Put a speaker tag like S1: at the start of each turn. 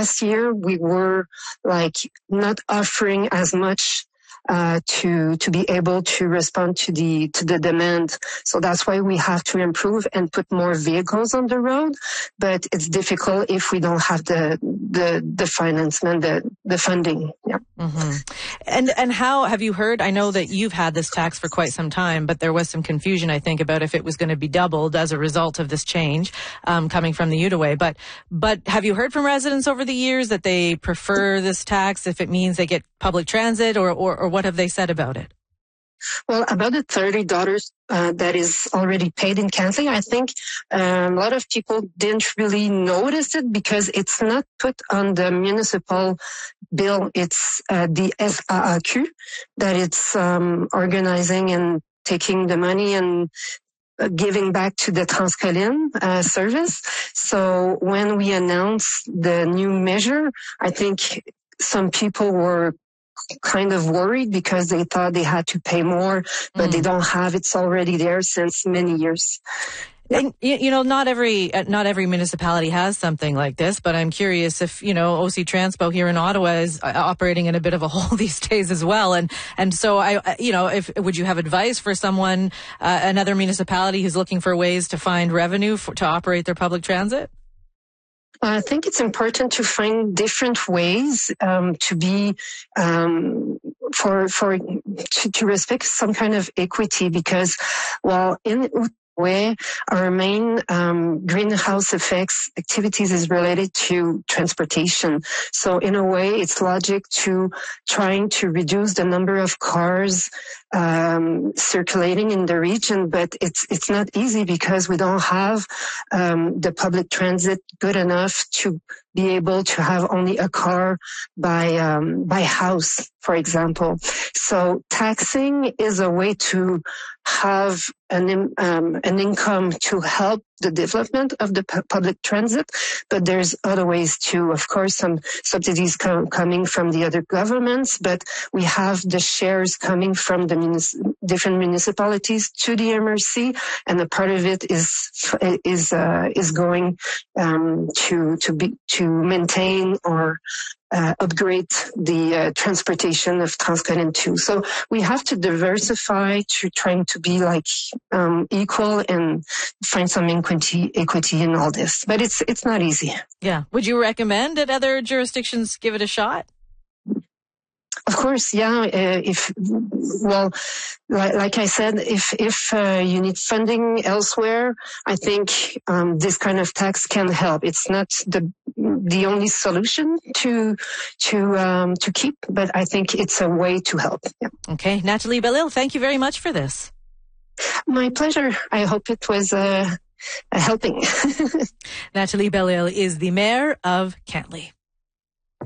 S1: last year we were like not offering as much to be able to respond to the demand. So that's why we have to improve and put more vehicles on the road. But it's difficult if we don't have the financement, the funding. Yeah.
S2: Mm-hmm. And how have you heard? I know that you've had this tax for quite some time, but there was some confusion, I think, about if it was going to be doubled as a result of this change coming from the Outaouais. But have you heard from residents over the years that they prefer this tax if it means they get public transit, or what have they said about it?
S1: Well, about the $30 that is already paid in Cantley, I think a lot of people didn't really notice it because it's not put on the municipal bill. It's the SAAQ that it's organizing and taking the money and giving back to the Transcolline service. So when we announced the new measure, I think some people were kind of worried because they thought they had to pay more, but they don't have. It's already there since many years.
S2: And, not every municipality has something like this, but I'm curious if, OC Transpo here in Ottawa is operating in a bit of a hole these days as well. And so would you have advice for someone, another municipality who's looking for ways to find revenue to operate their public transit?
S1: I think it's important to find different ways to be to respect some kind of equity because, in Outaouais, our main greenhouse effects activities is related to transportation. So in a way, it's logic to trying to reduce the number of cars circulating in the region, but it's not easy because we don't have the public transit good enough to be able to have only a car by house, for example. So taxing is a way to have an income to help the development of the public transit, but there's other ways too. Of course, some subsidies coming from the other governments, but we have the shares coming from the different municipalities to the MRC, and a part of it is going to maintain or upgrade the transportation of Transcolline too. So we have to diversify to trying to be equal and find some equity in all this. But it's not easy.
S2: Yeah. Would you recommend that other jurisdictions give it a shot?
S1: Of course, yeah. Like I said, if you need funding elsewhere, I think this kind of tax can help. It's not the only solution to keep, but I think it's a way to help. Yeah.
S2: Okay, Nathalie Bellil, thank you very much for this.
S1: My pleasure. I hope it was helping.
S2: Nathalie Bellil is the mayor of Cantley.